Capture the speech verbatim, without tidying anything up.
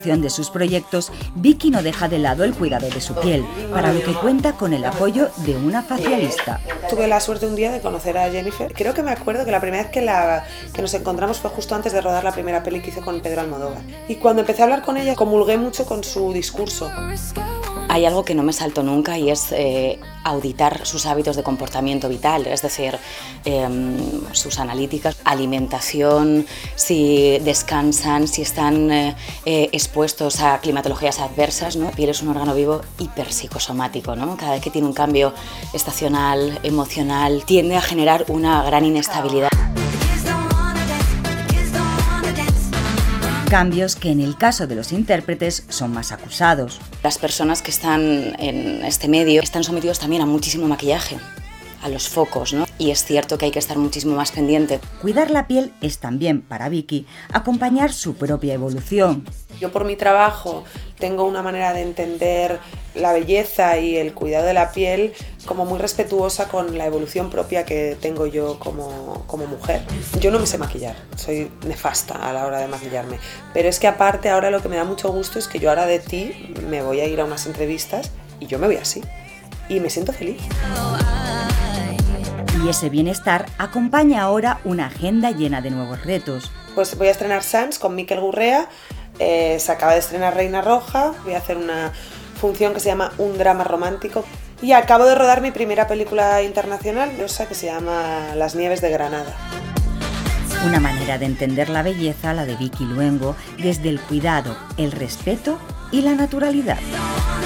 de sus proyectos, Vicky no deja de lado el cuidado de su piel, para lo que cuenta con el apoyo de una facialista. Tuve la suerte un día de conocer a Jennifer. Creo que me acuerdo que la primera vez que, la, que nos encontramos fue justo antes de rodar la primera peli que hice con Pedro Almodóvar. Y cuando empecé a hablar con ella, comulgué mucho con su discurso. Hay algo que no me salto nunca y es eh, auditar sus hábitos de comportamiento vital, es decir, eh, sus analíticas, alimentación, si descansan, si están eh, eh, expuestos a climatologías adversas, ¿no? La piel es un órgano vivo hiperpsicosomático, ¿no? Cada vez que tiene un cambio estacional, emocional, tiende a generar una gran inestabilidad. Cambios que en el caso de los intérpretes son más acusados. Las personas que están en este medio están sometidos también a muchísimo maquillaje, a los focos, ¿no? Y es cierto que hay que estar muchísimo más pendiente. Cuidar la piel es también, para Vicky, acompañar su propia evolución. Yo por mi trabajo tengo una manera de entender la belleza y el cuidado de la piel como muy respetuosa con la evolución propia que tengo yo como, como mujer. Yo no me sé maquillar, soy nefasta a la hora de maquillarme, pero es que aparte ahora lo que me da mucho gusto es que yo ahora de ti me voy a ir a unas entrevistas y yo me voy así y me siento feliz. Y ese bienestar acompaña ahora una agenda llena de nuevos retos. Pues voy a estrenar Sans con Mikel Gurrea, eh, se acaba de estrenar Reina Roja, voy a hacer una función que se llama Un drama romántico y acabo de rodar mi primera película internacional, que se llama Las nieves de Granada. Una manera de entender la belleza, la de Vicky Luengo, desde el cuidado, el respeto y la naturalidad.